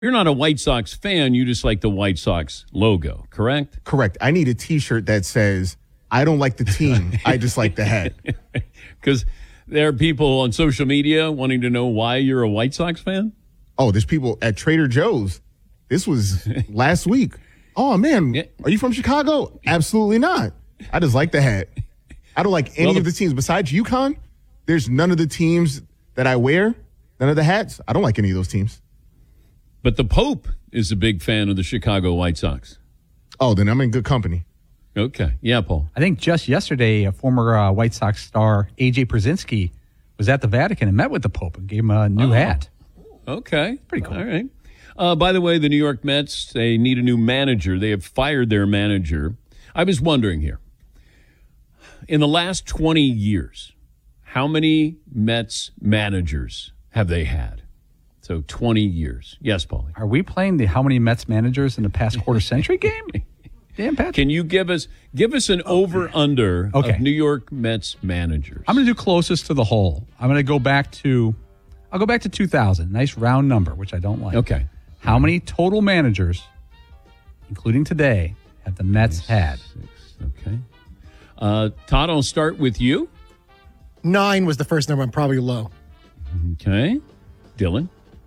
You're not a White Sox fan. You just like the White Sox logo, correct? Correct. I need a T-shirt that says, I don't like the team. I just like the hat. Because there are people on social media wanting to know why you're a White Sox fan. Oh, there's people at Trader Joe's. This was last week. Oh, man, Are you from Chicago? Absolutely not. I just like the hat. I don't like any of the teams. Besides UConn, there's none of the teams that I wear, none of the hats. I don't like any of those teams. But the Pope is a big fan of the Chicago White Sox. Oh, then I'm in good company. Okay. Yeah, Paul. I think just yesterday, a former White Sox star, A.J. Brzezinski, was at the Vatican and met with the Pope and gave him a new hat. Okay. Pretty cool. All right. By the way, the New York Mets, they need a new manager. They have fired their manager. I was wondering here, in the last 20 years, how many Mets managers have they had? So 20 years. Yes, Paulie. Are we playing the how many Mets managers in the past quarter century game? Damn, Patrick. Can you give us an over-under of New York Mets managers? I'm going to do closest to the whole. I'll go back to 2000. Nice round number, which I don't like. Okay. How many total managers, including today, have the Mets had? Okay. Todd, I'll start with you. 9 was the first number. I'm probably low. Okay. Dylan.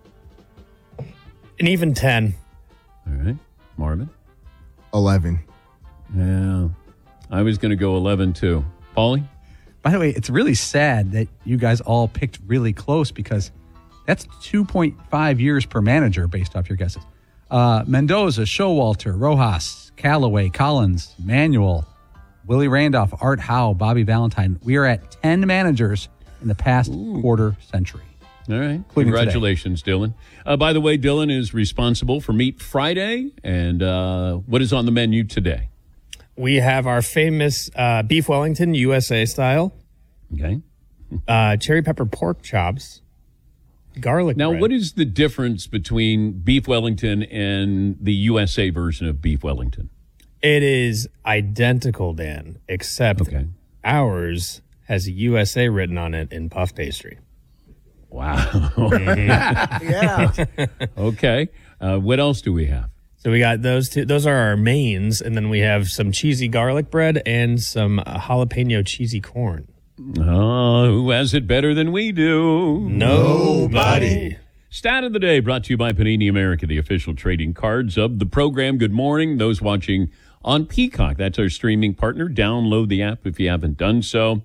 An even 10. All right. Marvin. 11. Yeah. I was going to go 11, too. Paulie? By the way, it's really sad that you guys all picked really close because that's 2.5 years per manager based off your guesses. Mendoza, Showalter, Rojas, Callaway, Collins, Manuel, Willie Randolph, Art Howe, Bobby Valentine. We are at 10 managers in the past quarter century. All right. Congratulations, Dylan. By the way, Dylan is responsible for Meat Friday. And what is on the menu today? We have our famous beef Wellington, USA style. Okay. Cherry pepper pork chops. Garlic Now, bread. what is the difference between beef Wellington and the USA version of beef Wellington? It is identical, Dan, except ours has a USA written on it in puff pastry. Wow. Yeah. Okay. What else do we have? So we got those two. Those are our mains. And then we have some cheesy garlic bread and some jalapeno cheesy corn. Oh, who has it better than we do? Nobody. Stat of the day brought to you by Panini America, the official trading cards of the program. Good morning. Those watching on Peacock, that's our streaming partner. Download the app if you haven't done so.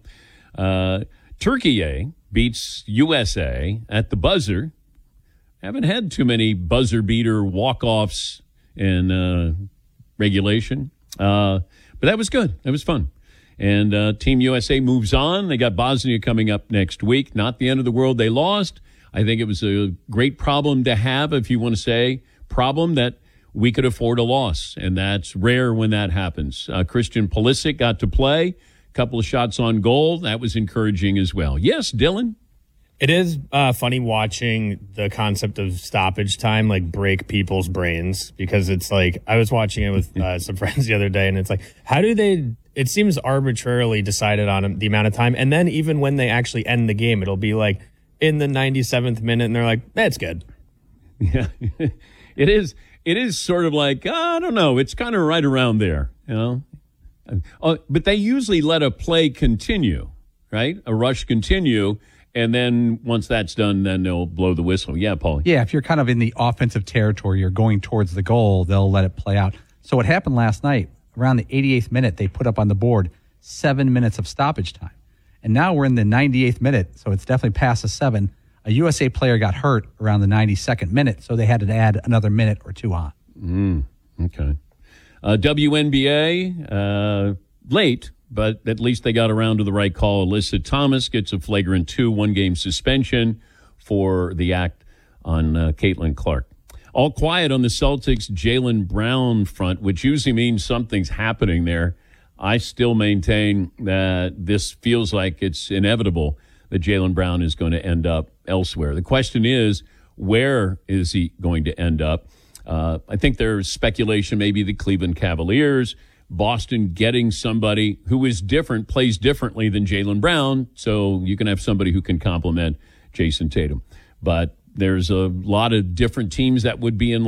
Turkey beats USA at the buzzer. Haven't had too many buzzer beater walk-offs in regulation. But that was good. That was fun. And Team USA moves on. They got Bosnia coming up next week. Not the end of the world. They lost. I think it was a great problem to have, if you want to say, problem that we could afford a loss. And that's rare when that happens. Christian Pulisic got to play. A couple of shots on goal. That was encouraging as well. Yes, Dylan? It is funny watching the concept of stoppage time break people's brains, because it's like I was watching it with some friends the other day, and it's like, how do they? It seems arbitrarily decided on the amount of time, and then even when they actually end the game, it'll be like in the 97th minute, and they're like, that's good. Yeah, it is. It is sort of like, I don't know. It's kind of right around there, you know. But they usually let a play continue, right? A rush continue. And then once that's done, then they'll blow the whistle. Yeah, Paulie. Yeah, if you're kind of in the offensive territory, you're going towards the goal, they'll let it play out. So what happened last night, around the 88th minute, they put up on the board 7 minutes of stoppage time. And now we're in the 98th minute, so it's definitely past the 7. A USA player got hurt around the 92nd minute, so they had to add another minute or two on. Okay. WNBA, late, but at least they got around to the right call. Alyssa Thomas gets a flagrant 2, 1-game suspension for the act on Caitlin Clark. All quiet on the Celtics' Jaylen Brown front, which usually means something's happening there. I still maintain that this feels like it's inevitable that Jaylen Brown is going to end up elsewhere. The question is, where is he going to end up? I think there's speculation maybe the Cleveland Cavaliers, Boston getting somebody who is different, plays differently than Jaylen Brown, so you can have somebody who can complement Jason Tatum. But There's a lot of different teams that would be in